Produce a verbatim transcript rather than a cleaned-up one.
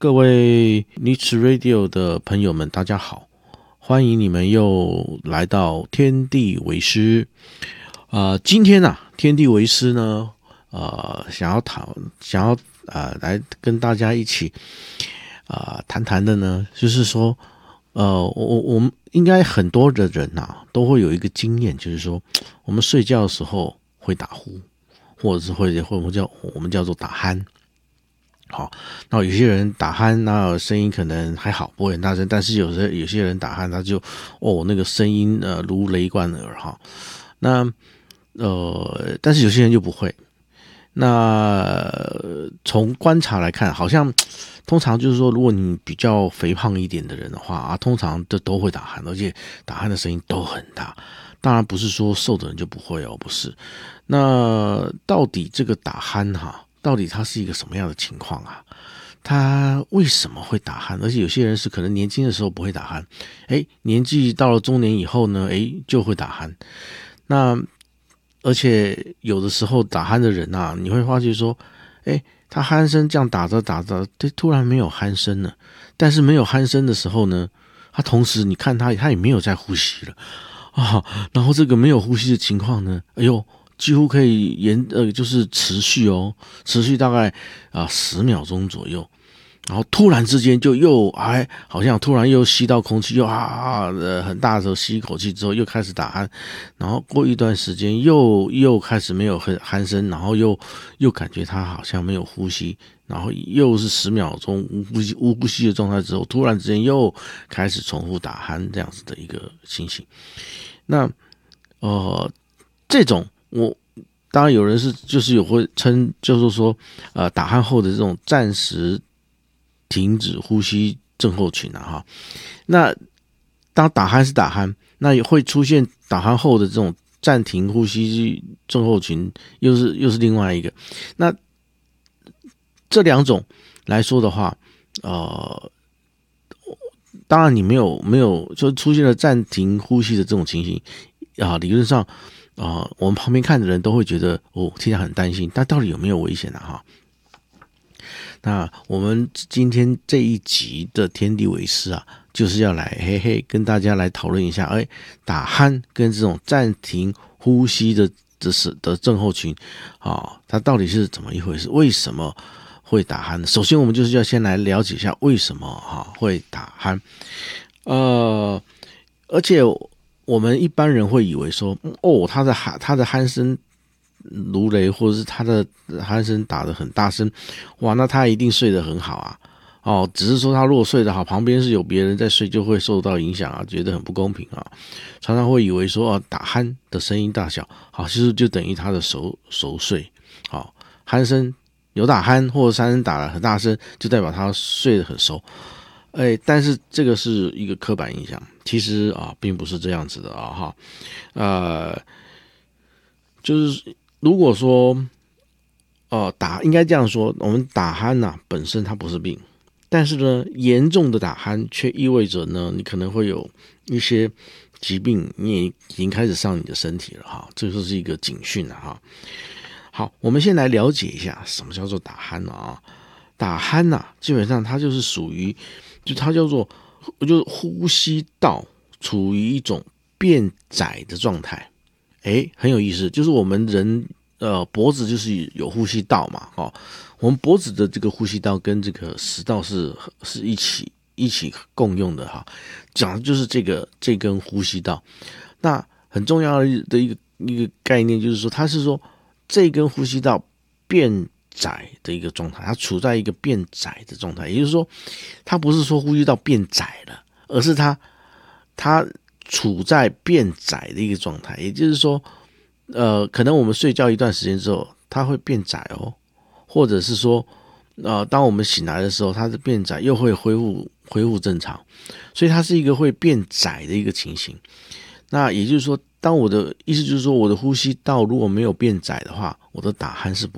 各位 Niche Radio 的朋友们，大家好，欢迎你们又来到天地为师。呃，今天啊，天地为师呢，呃，想要谈，想要呃，来跟大家一起啊、呃、谈谈的呢，就是说，呃，我我们应该很多的人啊，都会有一个经验，就是说，我们睡觉的时候会打呼，或者是会会我们叫我们叫做打鼾。好，那有些人打鼾，那声音可能还好，不会很大声，但是有些有些人打鼾，他就哦那个声音呃如雷贯耳哈。那呃，但是有些人就不会。那从观察来看，好像通常就是说，如果你比较肥胖一点的人的话啊，通常都都会打鼾，而且打鼾的声音都很大。当然不是说瘦的人就不会哦，不是。那到底这个打鼾哈？到底它是一个什么样的情况啊？他为什么会打鼾？而且有些人是可能年轻的时候不会打鼾，诶，年纪到了中年以后呢，诶，就会打鼾。那而且有的时候打鼾的人啊，你会发觉说，诶，他鼾声这样打着打着，对，突然没有鼾声了。但是没有鼾声的时候呢，他同时你看他，他也没有在呼吸了啊。然后这个没有呼吸的情况呢，哎呦。几乎可以延呃，就是持续哦，持续大概啊十秒钟左右，然后突然之间就又哎，好像突然又吸到空气，又啊呃很大的时候吸一口气之后又开始打鼾，然后过一段时间又又开始没有鼾声，然后又又感觉他好像没有呼吸，然后又是十秒钟无呼吸无呼吸的状态之后，突然之间又开始重复打鼾这样子的一个情形。那呃这种。我当然有人是就是有会称就是说呃打鼾后的这种暂时停止呼吸症候群啊哈。那当打鼾是打鼾，那也会出现打鼾后的这种暂停呼吸症候群，又是又是另外一个。那这两种来说的话，呃，当然你没有没有就出现了暂停呼吸的这种情形啊，理论上。啊、呃，我们旁边看的人都会觉得哦，听起来很担心，但到底有没有危险啊？哈，那我们今天这一集的天地为师啊，就是要来嘿嘿跟大家来讨论一下，哎，打鼾跟这种暂停呼吸的的的症候群啊，它到底是怎么一回事？为什么会打鼾呢？首先，我们就是要先来了解一下为什么哈、啊、会打鼾，呃，而且。我们一般人会以为说，哦，他的鼾他的鼾声如雷，或者是他的鼾声打得很大声，哇，那他一定睡得很好啊。哦，只是说他如果睡得好，旁边是有别人在睡，就会受到影响啊，觉得很不公平啊。常常会以为说，哦，打鼾的声音大小，好，其实就等于他的熟熟睡。好，鼾声有打鼾或者鼾声打得很大声，就代表他睡得很熟。哎，但是这个是一个刻板印象，其实啊，并不是这样子的啊，哈，呃，就是如果说，呃，打应该这样说，我们打鼾呐、啊，本身它不是病，但是呢，严重的打鼾却意味着呢，你可能会有一些疾病，你也已经开始上你的身体了哈，这就是一个警讯了哈。好，我们先来了解一下什么叫做打鼾啊？打鼾呐、啊，基本上它就是属于。就它叫做，就是呼吸道处于一种变窄的状态，诶，很有意思。就是我们人呃脖子就是有呼吸道嘛，哦，我们脖子的这个呼吸道跟这个食道是是一起一起共用的哈，讲的就是这个这根呼吸道。那很重要的一个一个概念就是说，它是说这根呼吸道变。窄的一个状态，它处在一个变窄的状态，也就是说，它不是说呼吸道变窄了，而是它它处在变窄的一个状态，也就是说，呃，可能我们睡觉一段时间之后，它会变窄哦，或者是说，呃，当我们醒来的时候，它的变窄又会恢复恢复正常，所以它是一个会变窄的一个情形。那也就是说，当我的意思就是说，我的呼吸道如果没有变窄的话，我的打鼾是不